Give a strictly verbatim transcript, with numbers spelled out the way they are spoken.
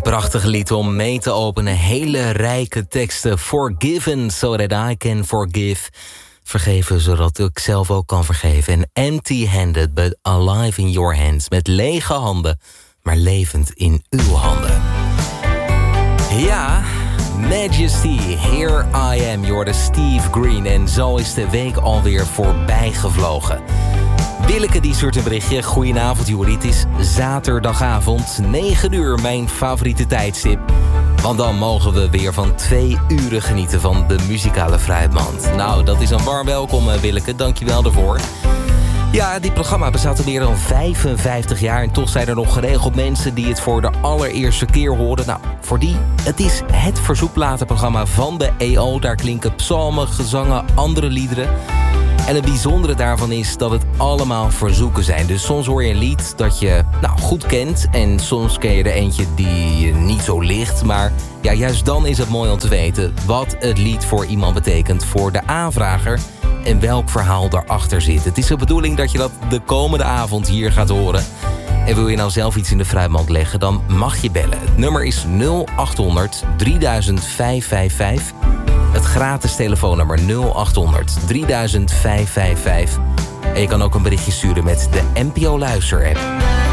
Prachtig lied om mee te openen. Hele rijke teksten. Forgiven so that I can forgive. Vergeven zodat ik zelf ook kan vergeven. En empty-handed but alive in your hands. Met lege handen, maar levend in uw handen. Ja, Majesty, here I am. You're the Steve Green. En zo is de week alweer voorbij gevlogen. Willeke die stuurt een berichtje. Goedenavond Joeri, het is zaterdagavond, negen uur, mijn favoriete tijdstip. Want dan mogen we weer van twee uren genieten van de muzikale fruitmand. Nou, dat is een warm welkom Willeke, dankjewel daarvoor. Ja, dit programma bestaat al meer dan vijfenvijftig jaar... en toch zijn er nog geregeld mensen die het voor de allereerste keer horen. Nou, voor die, het is het verzoekplatenprogramma van de E O. Daar klinken psalmen, gezangen, andere liederen. En het bijzondere daarvan is dat het allemaal verzoeken zijn. Dus soms hoor je een lied dat je nou, goed kent... en soms ken je er eentje die niet zo ligt. Maar ja, juist dan is het mooi om te weten... wat het lied voor iemand betekent voor de aanvrager... en welk verhaal daarachter zit. Het is de bedoeling dat je dat de komende avond hier gaat horen. En wil je nou zelf iets in de fruitmand leggen, dan mag je bellen. Het nummer is nul acht honderd drieduizend vijfhonderdvijfenvijftig. Het gratis telefoonnummer nul acht honderd drieduizend vijfhonderdvijfenvijftig. En je kan ook een berichtje sturen met de N P O Luister-app.